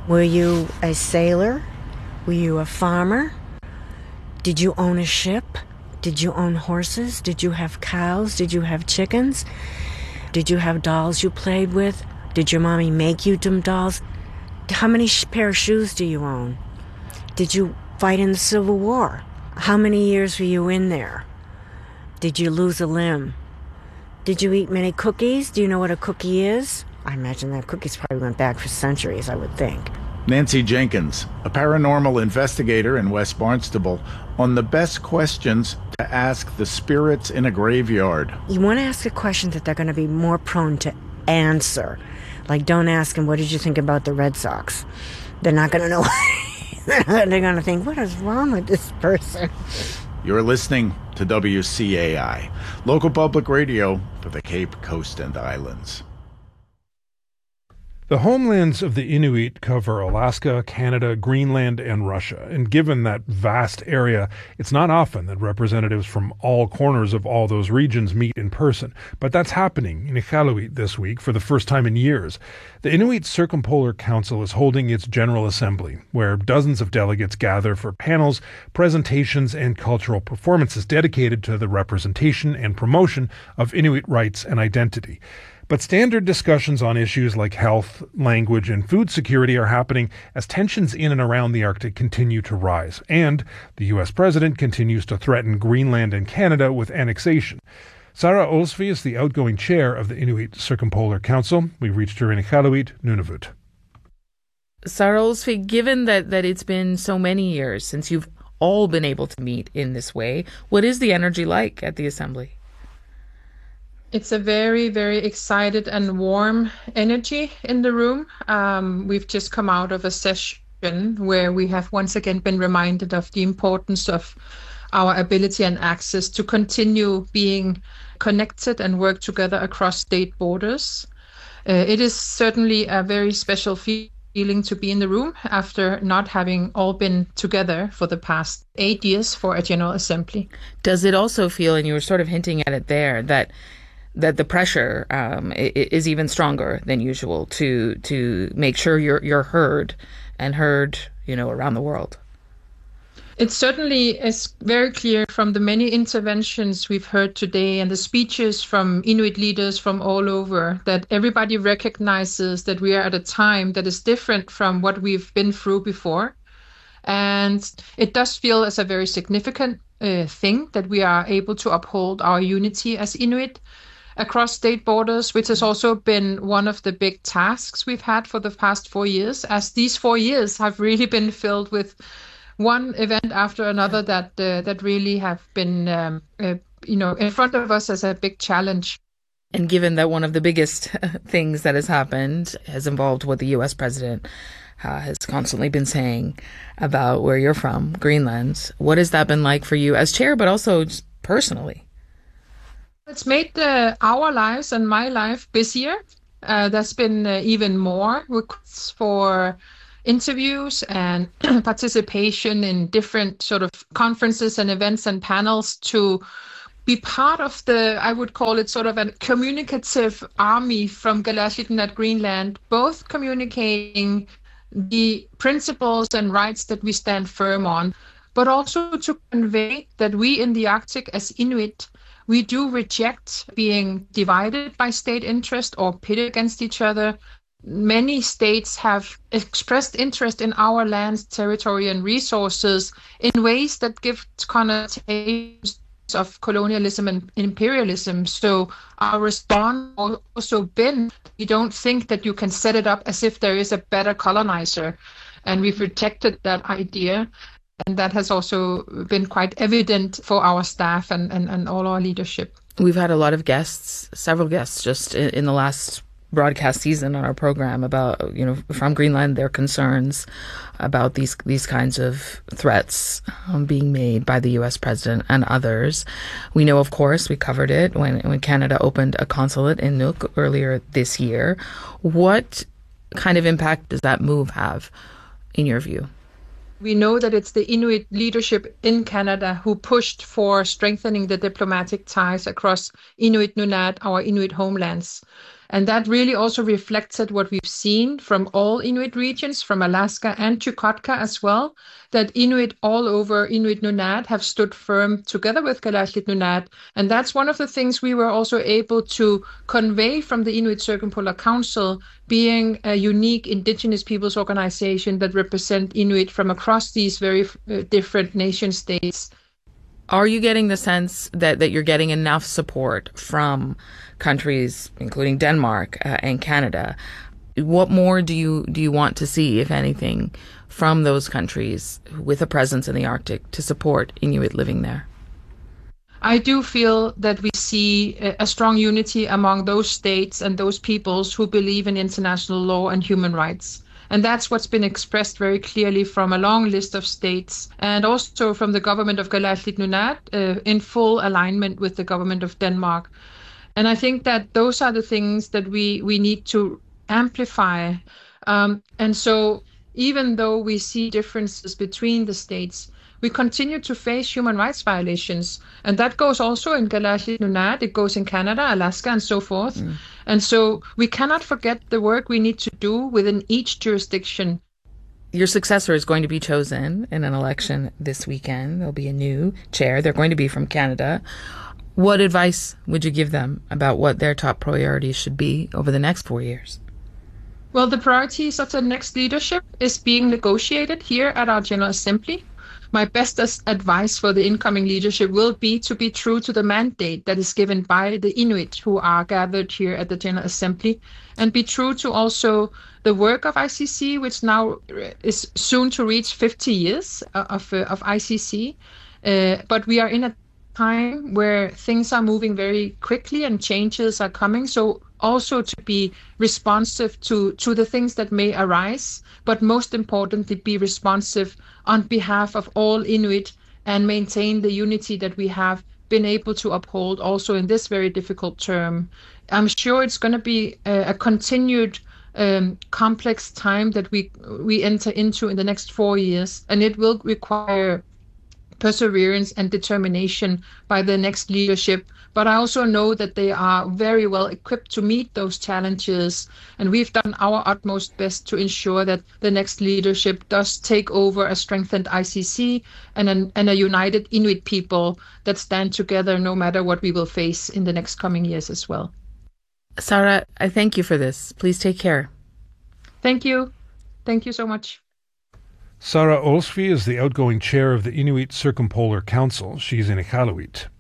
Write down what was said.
Were you a sailor? Were you a farmer? Did you own a ship? Did you own horses? Did you have cows? Did you have chickens? Did you have dolls you played with? Did your mommy make you them dolls? How many pair of shoes do you own? Did you fight in the Civil War? How many years were you in there? Did you lose a limb? Did you eat many cookies? Do you know what a cookie is? I imagine that cookies probably went back for centuries, I would think. Nancy Jenkins, a paranormal investigator in West Barnstable, on the best questions to ask the spirits in a graveyard. You want to ask a question that they're going to be more prone to answer. Like, don't ask them, what did you think about the Red Sox? They're not going to know. They're going to think, what is wrong with this person? You're listening to WCAI, local public radio for the Cape Coast and Islands. The homelands of the Inuit cover Alaska, Canada, Greenland, and Russia. And given that vast area, it's not often that representatives from all corners of all those regions meet in person. But that's happening in Iqaluit this week for the first time in years. The Inuit Circumpolar Council is holding its General Assembly, where dozens of delegates gather for panels, presentations, and cultural performances dedicated to the representation and promotion of Inuit rights and identity. But standard discussions on issues like health, language, and food security are happening as tensions in and around the Arctic continue to rise. And the U.S. president continues to threaten Greenland and Canada with annexation. Sara Olsvik is the outgoing chair of the Inuit Circumpolar Council. We reached her in Iqaluit, Nunavut. Sara Olsvik, given that it's been so many years since you've all been able to meet in this way, what is the energy like at the Assembly? It's a very, very excited and warm energy in the room. We've just come out of a session where we have once again been reminded of the importance of our ability and access to continue being connected and work together across state borders. It is certainly a very special feeling to be in the room after not having all been together for the past 8 years for a General Assembly. Does it also feel, and you were sort of hinting at it there, that the pressure is even stronger than usual to make sure you're heard around the world? It certainly is very clear from the many interventions we've heard today and the speeches from Inuit leaders from all over that everybody recognizes that we are at a time that is different from what we've been through before. And it does feel as a very significant thing that we are able to uphold our unity as Inuit across state borders, which has also been one of the big tasks we've had for the past 4 years, as these 4 years have really been filled with one event after another that really have been in front of us as a big challenge. And given that one of the biggest things that has happened has involved what the U.S. president has constantly been saying about where you're from, Greenland, what has that been like for you as chair, but also just personally? It's made our lives and my life busier. There's been even more requests for interviews and participation in different sort of conferences and events and panels to be part of I would call it sort of a communicative army from Galashitin at Greenland, both communicating the principles and rights that we stand firm on, but also to convey that we in the Arctic as Inuit, we do reject being divided by state interest or pitted against each other. Many states have expressed interest in our lands, territory, and resources in ways that give connotations of colonialism and imperialism. So our response has also been, we don't think that you can set it up as if there is a better colonizer. And we've rejected that idea. And that has also been quite evident for our staff and all our leadership. We've had a lot of guests, several guests just in the last broadcast season on our program about, from Greenland, their concerns about these kinds of threats being made by the U.S. president and others. We know, of course, we covered it when Canada opened a consulate in Nuuk earlier this year. What kind of impact does that move have, in your view? We know that it's the Inuit leadership in Canada who pushed for strengthening the diplomatic ties across Inuit Nunat, our Inuit homelands. And that really also reflected what we've seen from all Inuit regions, from Alaska and Chukotka as well, that Inuit all over Inuit Nunaat have stood firm together with Kalaallit Nunaat. And that's one of the things we were also able to convey from the Inuit Circumpolar Council, being a unique Indigenous peoples organization that represent Inuit from across these very different nation states. Are you getting the sense that you're getting enough support from countries, including Denmark and Canada? What more do you want to see, if anything, from those countries with a presence in the Arctic to support Inuit living there? I do feel that we see a strong unity among those states and those peoples who believe in international law and human rights. And that's what's been expressed very clearly from a long list of states, and also from the government of Kalaallit Nunaat, in full alignment with the government of Denmark. And I think that those are the things that we need to amplify. And so even though we see differences between the states, we continue to face human rights violations. And that goes also in Kalaallit Nunaat, it goes in Canada, Alaska, and so forth. And so we cannot forget the work we need to do within each jurisdiction. Your successor is going to be chosen in an election this weekend. There'll be a new chair. They're going to be from Canada. What advice would you give them about what their top priorities should be over the next 4 years? Well, the priorities of the next leadership is being negotiated here at our General Assembly. My best advice for the incoming leadership will be to be true to the mandate that is given by the Inuit who are gathered here at the General Assembly, and be true to also the work of ICC, which now is soon to reach 50 years of ICC. But we are in a time where things are moving very quickly and changes are coming. So also to be responsive to the things that may arise, but most importantly, be responsive on behalf of all Inuit and maintain the unity that we have been able to uphold also in this very difficult term. I'm sure it's going to be a continued complex time that we enter into in the next 4 years, and it will require perseverance and determination by the next leadership. But I also know that they are very well equipped to meet those challenges. And we've done our utmost best to ensure that the next leadership does take over a strengthened ICC and a united Inuit people that stand together no matter what we will face in the next coming years as well. Sara, I thank you for this. Please take care. Thank you. Thank you so much. Sara Olsvik is the outgoing chair of the Inuit Circumpolar Council. She's in Iqaluit.